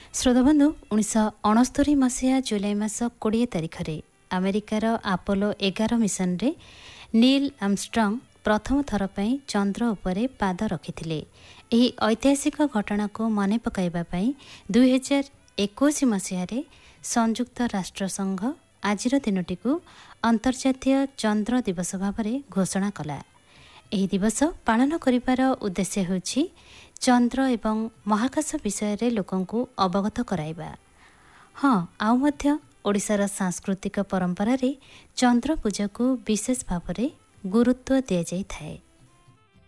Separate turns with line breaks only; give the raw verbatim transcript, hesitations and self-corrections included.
ଶ୍ରୋତାବନ୍ଧୁ ଉଣେଇଶହ ଅଣସ୍ତରୀ ମସିହା ଜୁଲାଇ ମାସ କୋଡ଼ିଏ ତାରିଖରେ ଆମେରିକାର ଆପୋଲୋ ଏଗାର ମିଶନରେ ନୀଲ୍ ଆର୍ମଷ୍ଟ୍ରଙ୍ଗ ପ୍ରଥମ ଥର ପାଇଁ ଚନ୍ଦ୍ର ଉପରେ ପାଦ ରଖିଥିଲେ। ଏହି ଐତିହାସିକ ଘଟଣାକୁ ମନେ ପକାଇବା ପାଇଁ ଦୁଇହଜାର ଏକୋଇଶ ମସିହାରେ ସଂଯୁକ୍ତ ରାଷ୍ଟ୍ରସଂଘ ଆଜିର ଦିନଟିକୁ ଅନ୍ତର୍ଜାତୀୟ ଚନ୍ଦ୍ର ଦିବସ ଭାବରେ ଘୋଷଣା କଲା। ଏହି ଦିବସ ପାଳନ କରିବାର ଉଦ୍ଦେଶ୍ୟ ହେଉଛି ଚନ୍ଦ୍ର ଏବଂ ମହାକାଶ ବିଷୟରେ ଲୋକଙ୍କୁ ଅବଗତ କରାଇବା। ହଁ, ଆଉ ମଧ୍ୟ ଓଡ଼ିଶାର ସାଂସ୍କୃତିକ ପରମ୍ପରାରେ ଚନ୍ଦ୍ର ପୂଜାକୁ ବିଶେଷ ଭାବରେ ଗୁରୁତ୍ୱ ଦିଆଯାଇଥାଏ।